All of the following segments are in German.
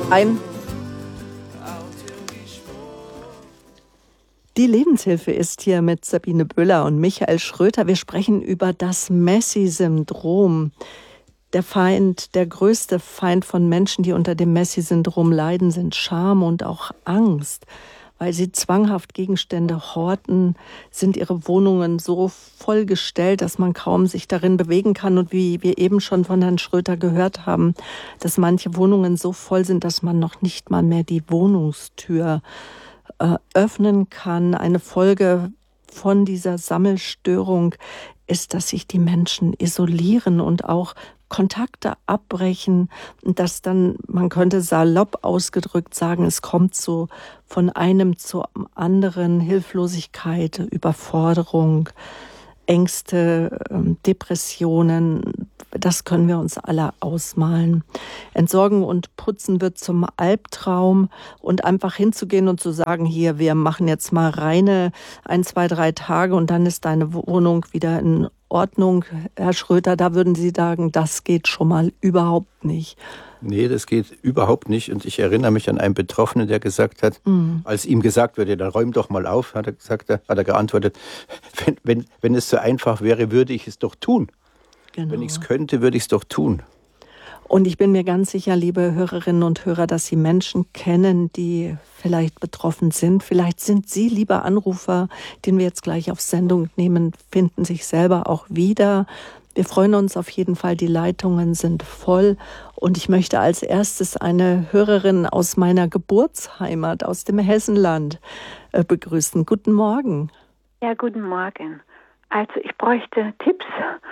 ein. Die Lebenshilfe ist hier mit Sabine Böhler und Michael Schröter. Wir sprechen über das Messi-Syndrom. Der Feind, der größte Feind von Menschen, die unter dem Messi-Syndrom leiden, sind Scham und auch Angst. Weil sie zwanghaft Gegenstände horten, sind ihre Wohnungen so vollgestellt, dass man kaum sich darin bewegen kann. Und wie wir eben schon von Herrn Schröter gehört haben, dass manche Wohnungen so voll sind, dass man noch nicht mal mehr die Wohnungstür öffnen kann. Eine Folge von dieser Sammelstörung ist, dass sich die Menschen isolieren und auch Kontakte abbrechen, dass dann, man könnte salopp ausgedrückt sagen, es kommt so von einem zum anderen, Hilflosigkeit, Überforderung, Ängste, Depressionen, das können wir uns alle ausmalen. Entsorgen und Putzen wird zum Albtraum und einfach hinzugehen und zu sagen, hier, wir machen jetzt mal reine 1, 2, 3 Tage und dann ist deine Wohnung wieder in Ordnung. Herr Schröter, da würden Sie sagen, das geht schon mal überhaupt nicht. Nee, das geht überhaupt nicht. Und ich erinnere mich an einen Betroffenen, der gesagt hat, als ihm gesagt wurde, dann räum doch mal auf, hat er geantwortet, wenn es so einfach wäre, würde ich es doch tun. Genau. Wenn ich es könnte, würde ich es doch tun. Und ich bin mir ganz sicher, liebe Hörerinnen und Hörer, dass Sie Menschen kennen, die vielleicht betroffen sind. Vielleicht sind Sie, lieber Anrufer, den wir jetzt gleich auf Sendung nehmen, finden sich selber auch wieder. Wir freuen uns auf jeden Fall, die Leitungen sind voll. Und ich möchte als erstes eine Hörerin aus meiner Geburtsheimat, aus dem Hessenland, begrüßen. Guten Morgen. Ja, guten Morgen. Also ich bräuchte Tipps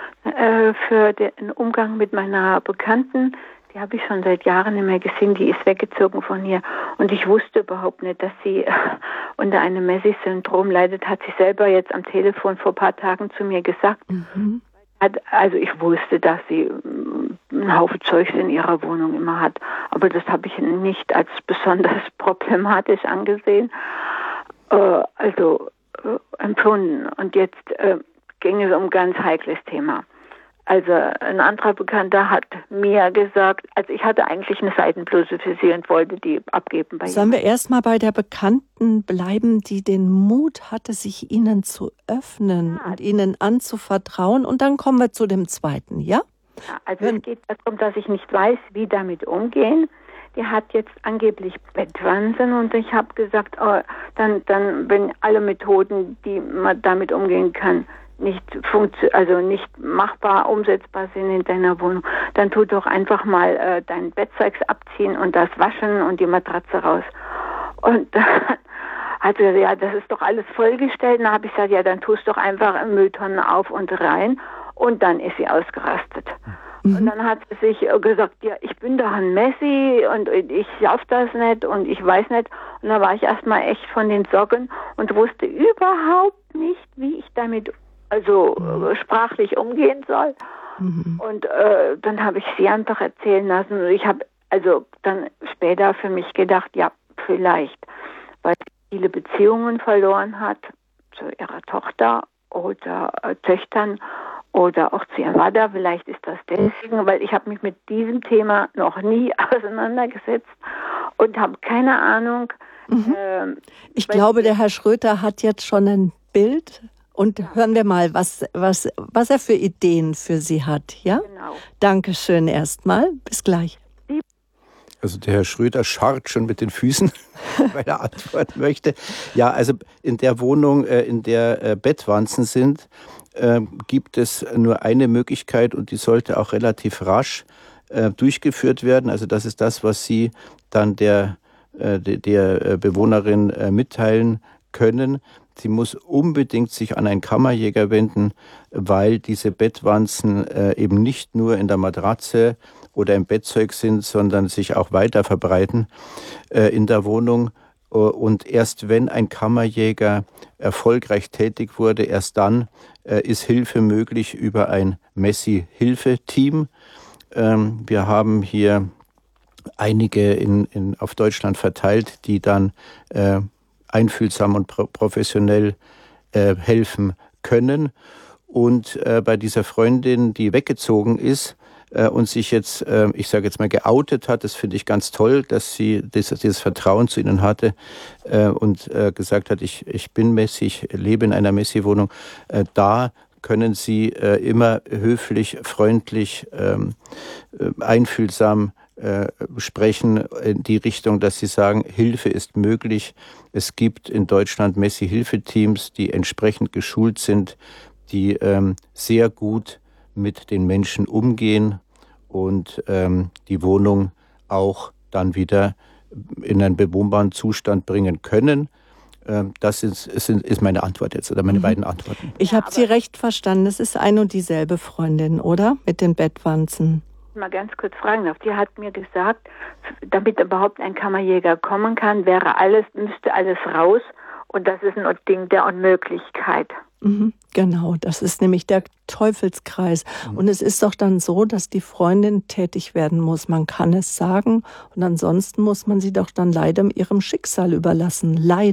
für den Umgang mit meiner Bekannten. Die habe ich schon seit Jahren nicht mehr gesehen. Die ist weggezogen von hier. Und ich wusste überhaupt nicht, dass sie unter einem Messi-Syndrom leidet. Hat sie selber jetzt am Telefon vor ein paar Tagen zu mir gesagt. Also ich wusste, dass sie einen Haufen Zeugs in ihrer Wohnung immer hat. Aber das habe ich nicht als besonders problematisch angesehen. Empfunden. Und jetzt ging es um ein ganz heikles Thema. Also ein anderer Bekannter hat mir gesagt, also ich hatte eigentlich eine Seitenbluse für sie und wollte die abgeben. Sollen wir erstmal bei der Bekannten bleiben, die den Mut hatte, sich Ihnen zu öffnen und Ihnen anzuvertrauen, und dann kommen wir zu dem zweiten, ja? Also es geht darum, dass ich nicht weiß, wie damit umgehen. Die hat jetzt angeblich Bettwanzen und ich habe gesagt, dann, wenn alle Methoden, die man damit umgehen kann, nicht machbar, umsetzbar sind in deiner Wohnung, dann tu doch einfach mal dein Bettzeugs abziehen und das waschen und die Matratze raus. Und dann hat sie gesagt, ja, das ist doch alles vollgestellt. Dann habe ich gesagt, ja, dann tust doch einfach Mülltonnen auf und rein. Und dann ist sie ausgerastet. Und dann hat sie sich gesagt, ja, ich bin doch ein Messi und ich schaff das nicht und ich weiß nicht. Und da war ich erstmal echt von den Socken und wusste überhaupt nicht, wie ich damit sprachlich umgehen soll. Und dann habe ich sie einfach erzählen lassen. Und ich habe dann später für mich gedacht, ja, vielleicht, weil sie viele Beziehungen verloren hat zu ihrer Tochter oder Töchtern oder auch zu ihrem Vater. Vielleicht ist das deswegen, weil ich habe mich mit diesem Thema noch nie auseinandergesetzt und habe keine Ahnung. Ich glaube, der Herr Schröter hat jetzt schon ein Bild. Und hören wir mal, was er für Ideen für Sie hat, ja? Genau. Dankeschön erstmal. Bis gleich. Also der Herr Schröter scharrt schon mit den Füßen, weil er antworten möchte. Ja, also in der Wohnung, in der Bettwanzen sind, gibt es nur eine Möglichkeit und die sollte auch relativ rasch durchgeführt werden. Also das ist das, was Sie dann der Bewohnerin mitteilen können. Sie muss unbedingt sich an einen Kammerjäger wenden, weil diese Bettwanzen eben nicht nur in der Matratze oder im Bettzeug sind, sondern sich auch weiter verbreiten in der Wohnung. Und erst wenn ein Kammerjäger erfolgreich tätig wurde, erst dann ist Hilfe möglich über ein Messi-Hilfe-Team. Wir haben hier einige auf Deutschland verteilt, die dann einfühlsam und professionell helfen können. Und bei dieser Freundin, die weggezogen ist, und sich jetzt, ich sage jetzt mal, geoutet hat. Das finde ich ganz toll, dass sie dieses Vertrauen zu ihnen hatte und gesagt hat, ich bin Messi, ich lebe in einer Messi-Wohnung. Da können Sie immer höflich, freundlich, einfühlsam sprechen in die Richtung, dass Sie sagen, Hilfe ist möglich. Es gibt in Deutschland Messi-Hilfeteams, die entsprechend geschult sind, die sehr gut mit den Menschen umgehen und die Wohnung auch dann wieder in einen bewohnbaren Zustand bringen können. Das ist meine Antwort jetzt, oder meine beiden Antworten. Ich habe Sie recht verstanden. Es ist ein und dieselbe Freundin, oder? Mit den Bettwanzen. Mal ganz kurz fragen darf. Die hat mir gesagt, damit überhaupt ein Kammerjäger kommen kann, müsste alles raus. Und das ist ein Ding der Unmöglichkeit. Genau, das ist nämlich der Teufelskreis. Und es ist doch dann so, dass die Freundin tätig werden muss. Man kann es sagen und ansonsten muss man sie doch dann leider ihrem Schicksal überlassen. Leider.